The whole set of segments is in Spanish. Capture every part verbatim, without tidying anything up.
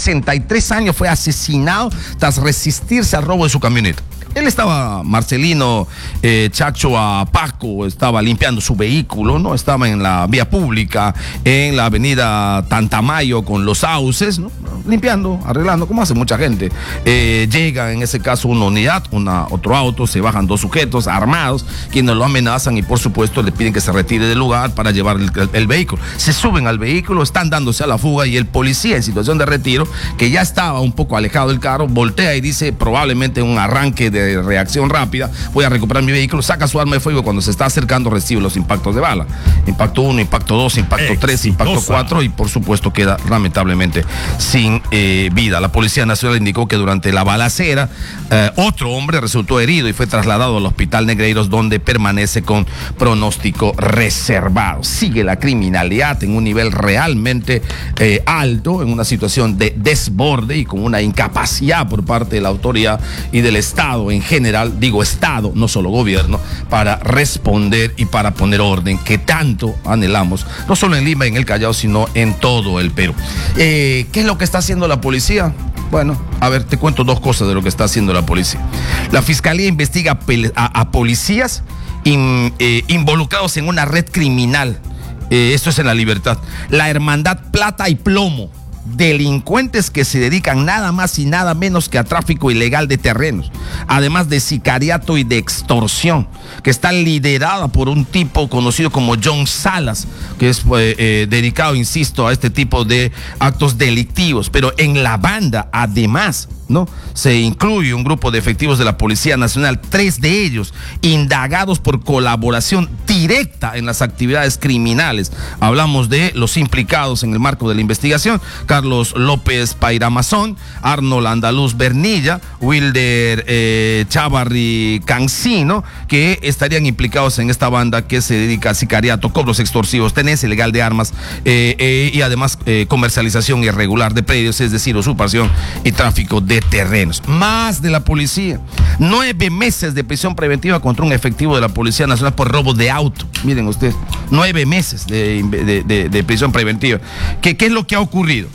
sesenta y tres años, fue asesinado tras resistirse al robo de su camioneta. Él estaba, Marcelino eh, Chacho Apaco, estaba limpiando su vehículo, ¿no? Estaba en la vía pública, en la avenida Tantamayo con los sauces, ¿no? Limpiando, arreglando, como hace mucha gente. Eh, llega en ese caso una unidad, una, otro auto, se bajan dos sujetos armados, quienes lo amenazan y por supuesto le piden que se retire del lugar para llevar el, el, el vehículo. Se suben al vehículo, están dándose a la fuga y el policía en situación de retiro, que ya estaba un poco alejado del carro, voltea y dice, probablemente un arranque de reacción rápida, voy a recuperar mi vehículo, saca su arma de fuego, cuando se está acercando recibe los impactos de bala. Impacto uno, impacto dos, impacto tres, impacto cuatro y por supuesto queda lamentablemente sin eh, vida. La Policía Nacional indicó que durante la balacera eh, otro hombre resultó herido y fue trasladado al Hospital Negreiros, donde permanece con pronóstico reservado. Sigue la criminalidad en un nivel realmente eh, alto, en una situación de desborde y con una incapacidad por parte de la autoridad y del Estado en general, digo Estado, no solo gobierno, para responder y para poner orden que tanto anhelamos, no solo en Lima, en el Callao, sino en todo el Perú. Eh, ¿Qué es lo que está haciendo la policía? Bueno, a ver, te cuento dos cosas de lo que está haciendo la policía. La Fiscalía investiga a, a policías in, eh, involucrados en una red criminal. Eh, esto es en La Libertad. La Hermandad Plata y Plomo. Delincuentes que se dedican nada más y nada menos que a tráfico ilegal de terrenos, además de sicariato y de extorsión, que está liderada por un tipo conocido como John Salas, que es eh, eh, dedicado, insisto, a este tipo de actos delictivos. Pero en la banda, además, ¿no?, se incluye un grupo de efectivos de la Policía Nacional, tres de ellos indagados por colaboración directa en las actividades criminales. Hablamos de los implicados en el marco de la investigación: Carlos López Pairamazón, Arnold Andaluz Bernilla, Wilder eh, Chavarri Cancino, que estarían implicados en esta banda que se dedica a sicariato, cobros extorsivos, tenencia ilegal de armas eh, eh, y además eh, comercialización irregular de predios, es decir, usurpación y tráfico de terrenos. Más de la policía, nueve meses de prisión preventiva contra un efectivo de la Policía Nacional por robo de auto. Miren ustedes, nueve meses de, de, de, de prisión preventiva. ¿Qué, ¿Qué es lo que ha ocurrido?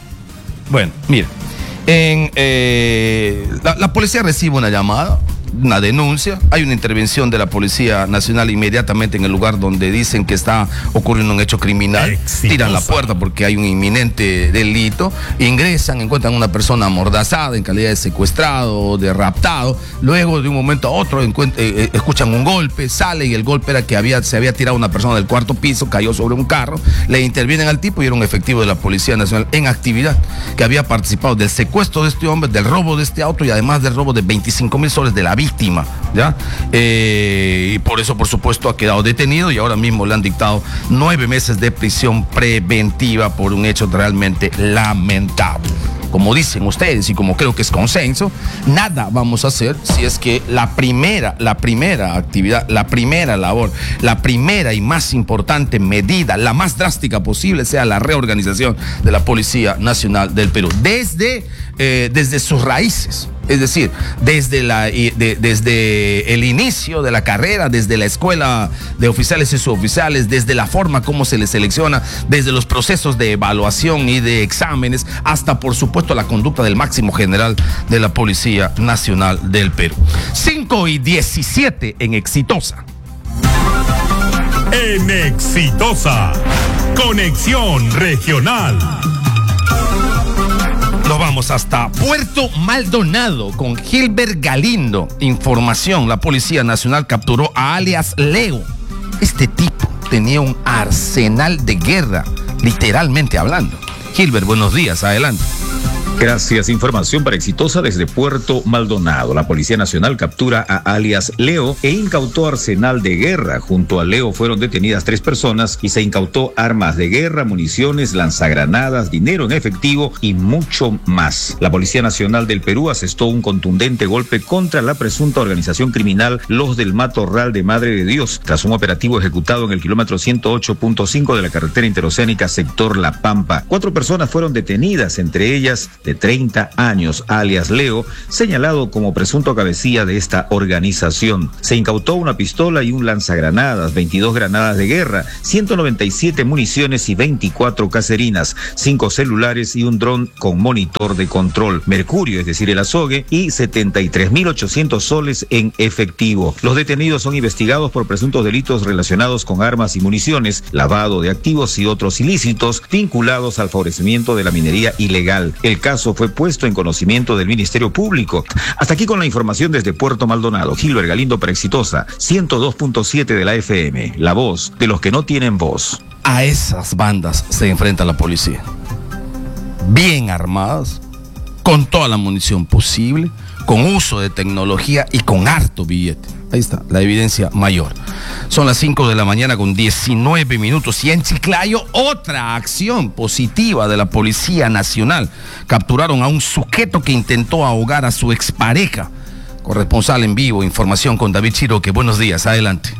Bueno, miren, en, eh, la, la policía recibe una llamada, una denuncia, hay una intervención de la Policía Nacional inmediatamente en el lugar donde dicen que está ocurriendo un hecho criminal. Exitosa. Tiran la puerta porque hay un inminente delito, ingresan, encuentran una persona amordazada en calidad de secuestrado, de raptado. Luego de un momento a otro eh, escuchan un golpe, sale y el golpe era que había, se había tirado una persona del cuarto piso, cayó sobre un carro, le intervienen al tipo y era un efectivo de la Policía Nacional en actividad que había participado del secuestro de este hombre, del robo de este auto y además del robo de veinticinco mil soles de la víctima, ¿ya? Eh, y por eso, por supuesto, ha quedado detenido y ahora mismo le han dictado nueve meses de prisión preventiva por un hecho realmente lamentable. Como dicen ustedes y como creo que es consenso, nada vamos a hacer si es que la primera, la primera actividad, la primera labor, la primera y más importante medida, la más drástica posible, sea la reorganización de la Policía Nacional del Perú, desde, eh, desde sus raíces. Es decir, desde, la, de, desde el inicio de la carrera, desde la escuela de oficiales y suboficiales, desde la forma como se les selecciona, desde los procesos de evaluación y de exámenes, hasta por supuesto la conducta del máximo general de la Policía Nacional del Perú. cinco y diecisiete en Exitosa. En Exitosa, Conexión Regional. Nos vamos hasta Puerto Maldonado con Gilbert Galindo. Información: la Policía Nacional capturó a alias Leo. Este tipo tenía un arsenal de guerra, literalmente hablando. Gilbert, buenos días, adelante. Gracias. Información para Exitosa desde Puerto Maldonado. La Policía Nacional captura a alias Leo e incautó arsenal de guerra. Junto a Leo fueron detenidas tres personas y se incautó armas de guerra, municiones, lanzagranadas, dinero en efectivo y mucho más. La Policía Nacional del Perú asestó un contundente golpe contra la presunta organización criminal Los del Matorral de Madre de Dios, tras un operativo ejecutado en el kilómetro ciento ocho punto cinco de la carretera interoceánica sector La Pampa. Cuatro personas fueron detenidas, entre ellas de treinta años, alias Leo, señalado como presunto cabecilla de esta organización. Se incautó una pistola y un lanzagranadas, veintidós granadas de guerra, ciento noventa y siete municiones y veinticuatro caserinas, cinco celulares y un dron con monitor de control, mercurio, es decir, el azogue, y setenta y tres mil ochocientos soles en efectivo. Los detenidos son investigados por presuntos delitos relacionados con armas y municiones, lavado de activos y otros ilícitos vinculados al favorecimiento de la minería ilegal. El caso fue puesto en conocimiento del Ministerio Público. Hasta aquí con la información desde Puerto Maldonado. Gilbert Galindo para Exitosa, ciento dos punto siete de la F M, la voz de los que no tienen voz. A esas bandas se enfrenta la policía. Bien armadas, con toda la munición posible, con uso de tecnología y con harto billete. Ahí está, la evidencia mayor. Son las cinco de la mañana con diecinueve minutos y en Chiclayo otra acción positiva de la Policía Nacional. Capturaron a un sujeto que intentó ahogar a su expareja. Corresponsal en vivo, información con David Chiroque. Buenos días, adelante.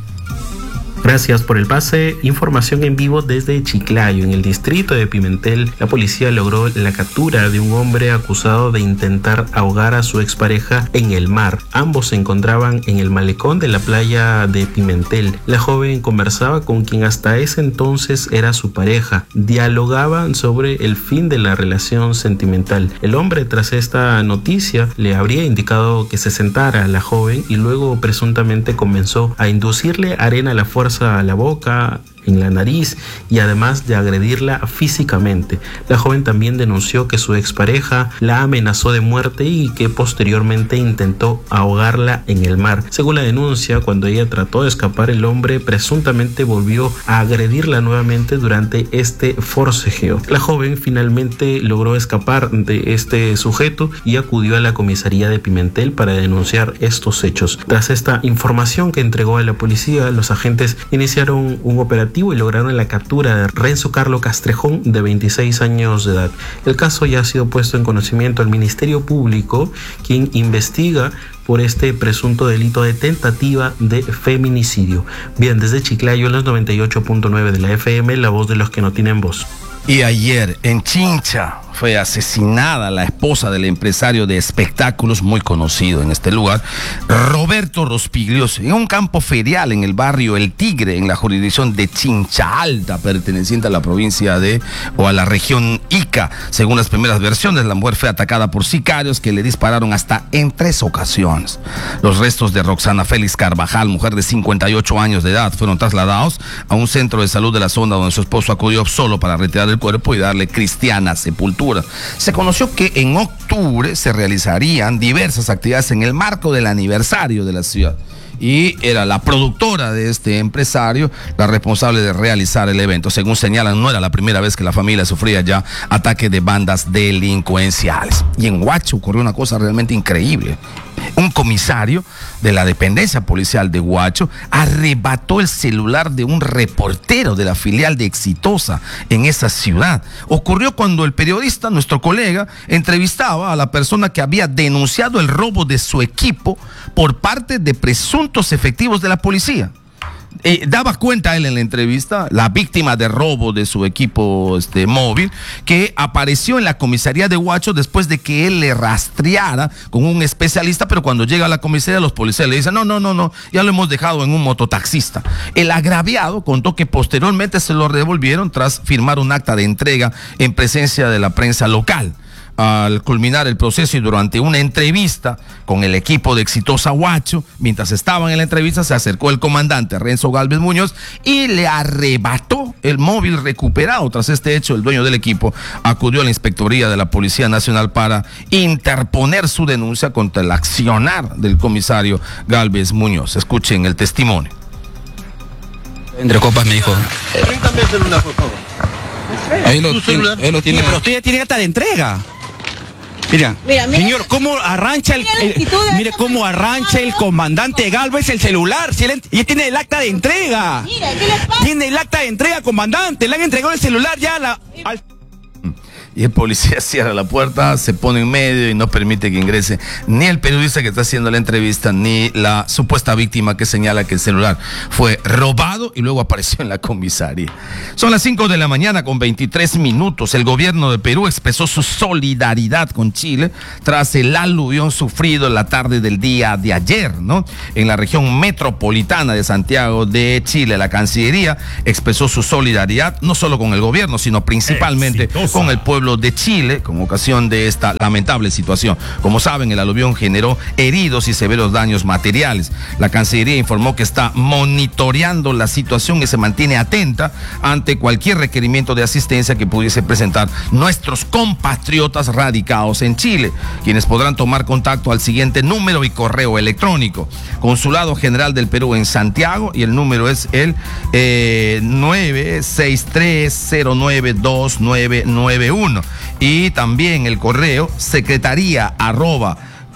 Gracias por el pase. Información en vivo desde Chiclayo, en el distrito de Pimentel. La policía logró la captura de un hombre acusado de intentar ahogar a su expareja en el mar. Ambos se encontraban en el malecón de la playa de Pimentel. La joven conversaba con quien hasta ese entonces era su pareja. Dialogaban sobre el fin de la relación sentimental. El hombre, tras esta noticia, le habría indicado que se sentara a la joven y luego presuntamente comenzó a inducirle arena a la fuerza a la boca, en la nariz y además de agredirla físicamente. La joven también denunció que su expareja la amenazó de muerte y que posteriormente intentó ahogarla en el mar. Según la denuncia, cuando ella trató de escapar, el hombre presuntamente volvió a agredirla nuevamente durante este forcejeo. La joven finalmente logró escapar de este sujeto y acudió a la comisaría de Pimentel para denunciar estos hechos. Tras esta información que entregó a la policía, los agentes iniciaron un operativo y lograron la captura de Renzo Carlo Castrejón, de veintiséis años de edad. El caso ya ha sido puesto en conocimiento al Ministerio Público, quien investiga por este presunto delito de tentativa de feminicidio. Bien, desde Chiclayo, en los noventa y ocho punto nueve de la F M, la voz de los que no tienen voz. Y ayer en Chincha fue asesinada la esposa del empresario de espectáculos muy conocido en este lugar, Roberto Rospigliosi, en un campo ferial en el barrio El Tigre, en la jurisdicción de Chincha Alta, perteneciente a la provincia de o a la región Ica. Según las primeras versiones, la mujer fue atacada por sicarios que le dispararon hasta en tres ocasiones. Los restos de Roxana Félix Carvajal, mujer de cincuenta y ocho años de edad, fueron trasladados a un centro de salud de la zona donde su esposo acudió solo para retirar el cuerpo y darle cristiana sepultura. Se conoció que en octubre se realizarían diversas actividades en el marco del aniversario de la ciudad. Y era la productora de este empresario la responsable de realizar el evento. Según señalan, no era la primera vez que la familia sufría ya ataques de bandas delincuenciales. Y en Huacho ocurrió una cosa realmente increíble. Un comisario de la dependencia policial de Huacho arrebató el celular de un reportero de la filial de Exitosa en esa ciudad. Ocurrió cuando el periodista, nuestro colega, entrevistaba a la persona que había denunciado el robo de su equipo por parte de presuntos efectivos de la policía. Eh, daba cuenta él en la entrevista, la víctima de robo de su equipo este, móvil, que apareció en la comisaría de Huacho después de que él le rastreara con un especialista, pero cuando llega a la comisaría los policías le dicen, no, no, no, no, ya lo hemos dejado en un mototaxista. El agraviado contó que posteriormente se lo devolvieron tras firmar un acta de entrega en presencia de la prensa local. Al culminar el proceso y durante una entrevista con el equipo de Exitosa Huacho, mientras estaban en la entrevista, se acercó el comandante Renzo Galvez Muñoz y le arrebató el móvil recuperado. Tras este hecho, el dueño del equipo acudió a la Inspectoría de la Policía Nacional para interponer su denuncia contra el accionar del comisario Galvez Muñoz. Escuchen el testimonio. Entre copas me dijo. Permítame el celular, por favor. Ahí lo, tiene, ahí lo tiene. Pero usted ya tiene acta de entrega. Mira, mira, mira, señor, cómo arrancha el, el mire cómo arrancha el comandante Galvez el celular, si él, y él tiene el acta de entrega. Mira, ¿qué le pasa? Tiene el acta de entrega, comandante, le han entregado el celular ya a la, al... y el policía cierra la puerta, se pone en medio y no permite que ingrese ni el periodista que está haciendo la entrevista, ni la supuesta víctima que señala que el celular fue robado y luego apareció en la comisaría. Son las cinco de la mañana con veintitrés minutos. El gobierno de Perú expresó su solidaridad con Chile tras el aluvión sufrido la tarde del día de ayer, ¿no? En la región metropolitana de Santiago de Chile, la Cancillería expresó su solidaridad no solo con el gobierno, sino principalmente Exitosa. con el pueblo de Chile con ocasión de esta lamentable situación. Como saben, el aluvión generó heridos y severos daños materiales. La Cancillería informó que está monitoreando la situación y se mantiene atenta ante cualquier requerimiento de asistencia que pudiese presentar nuestros compatriotas radicados en Chile, quienes podrán tomar contacto al siguiente número y correo electrónico: Consulado General del Perú en Santiago, y el número es el eh, nueve seis tres cero nueve dos nueve nueve uno, y también el correo secretaría arroba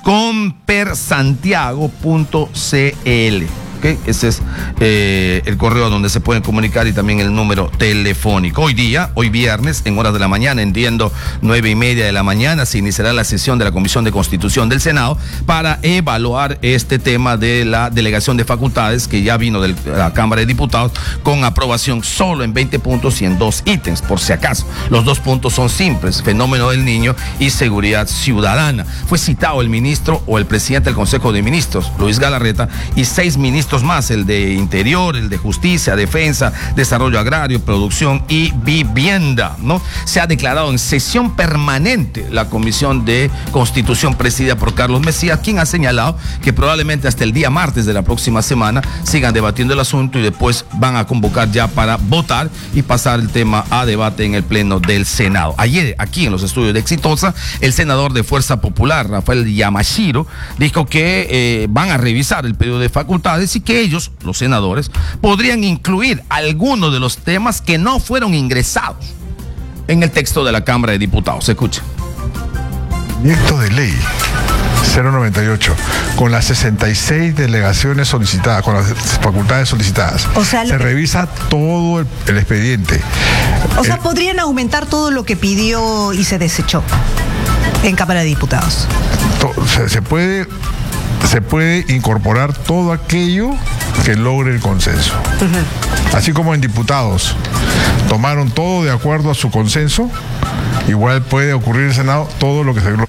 compersantiago punto cl. ¿Okay? Ese es eh, el correo donde se pueden comunicar, y también el número telefónico. Hoy día, hoy viernes, en horas de la mañana, entiendo nueve y media de la mañana, se iniciará la sesión de la Comisión de Constitución del Senado para evaluar este tema de la delegación de facultades que ya vino de la Cámara de Diputados con aprobación solo en veinte puntos y en dos ítems, por si acaso. Los dos puntos son simples: fenómeno del niño y seguridad ciudadana. Fue citado el ministro o el presidente del Consejo de Ministros, Luis Galarreta, y seis ministros más: el de Interior, el de Justicia, Defensa, Desarrollo Agrario, Producción y Vivienda, ¿no? Se ha declarado en sesión permanente la Comisión de Constitución presidida por Carlos Mesías, quien ha señalado que probablemente hasta el día martes de la próxima semana sigan debatiendo el asunto y después van a convocar ya para votar y pasar el tema a debate en el Pleno del Senado. Ayer, aquí en los estudios de Exitosa, el senador de Fuerza Popular, Rafael Yamashiro, dijo que eh, van a revisar el periodo de facultades y que ellos, los senadores, podrían incluir algunos de los temas que no fueron ingresados en el texto de la Cámara de Diputados. Se escucha. Proyecto de ley cero noventa y ocho, con las sesenta y seis delegaciones solicitadas, con las facultades solicitadas. O sea, se revisa todo el, el expediente. O sea, el, podrían aumentar todo lo que pidió y se desechó en Cámara de Diputados. To, se, se puede... se puede incorporar todo aquello que logre el consenso. Uh-huh. Así como en diputados tomaron todo de acuerdo a su consenso, igual puede ocurrir en el Senado todo lo que se logre.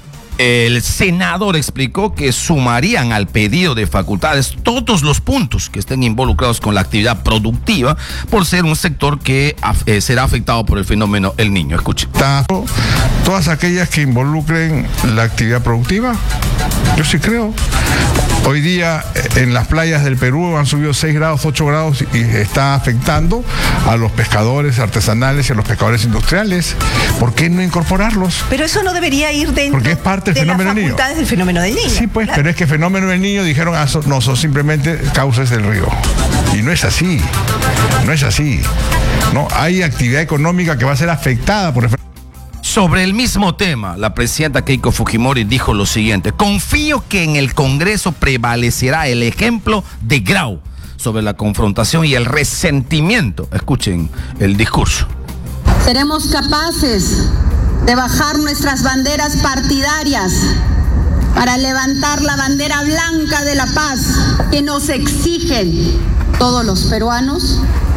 El senador explicó que sumarían al pedido de facultades todos los puntos que estén involucrados con la actividad productiva, por ser un sector que eh, será afectado por el fenómeno El Niño. Escuche. Todas aquellas que involucren la actividad productiva, yo sí creo. Hoy día en las playas del Perú han subido seis grados, ocho grados y está afectando a los pescadores artesanales y a los pescadores industriales. ¿Por qué no incorporarlos? Pero eso no debería ir dentro Porque es parte del de fenómeno las del niño. facultades del fenómeno del niño. Sí, pues, claro. Pero es que el fenómeno del niño dijeron, ah, so, no, son simplemente causas del río. Y no es así, no es así. No, hay actividad económica que va a ser afectada por el fenómeno. Sobre el mismo tema, la presidenta Keiko Fujimori dijo lo siguiente: confío que en el Congreso prevalecerá el ejemplo de Grau sobre la confrontación y el resentimiento. Escuchen el discurso. Seremos capaces de bajar nuestras banderas partidarias para levantar la bandera blanca de la paz que nos exigen todos los peruanos.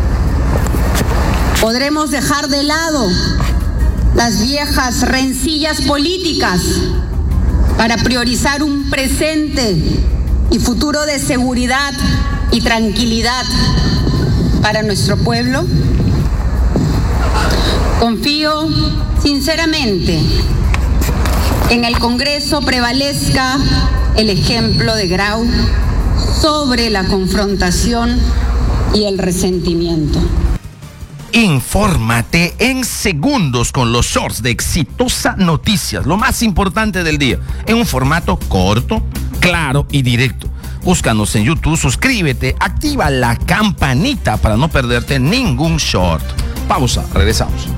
Podremos dejar de lado las viejas rencillas políticas para priorizar un presente y futuro de seguridad y tranquilidad para nuestro pueblo. Confío sinceramente en el Congreso prevalezca el ejemplo de Grau sobre la confrontación y el resentimiento. Infórmate en segundos con los shorts de Exitosa Noticias, lo más importante del día, en un formato corto, claro y directo. Búscanos en YouTube, suscríbete, activa la campanita para no perderte ningún short. Pausa, regresamos.